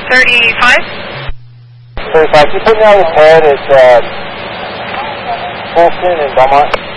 35? 35. Can you put me on the pad at Fulton and Belmont?